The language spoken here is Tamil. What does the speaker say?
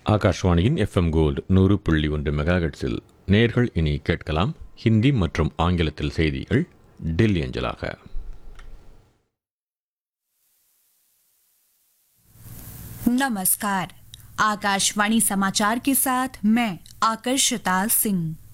ஆகாஷ்வாணியின் எஃப்எம் கோல்டு 100.1 மெகாஹெட்ஸில் நேர்கள் இனி கேட்கலாம் ஹிந்தி மற்றும் ஆங்கிலத்தில் செய்திகள் டெல்லி அஞ்சலாக. नमस्कार, आकाशवाणी समाचार के साथ मैं आकर्षिता सिंह।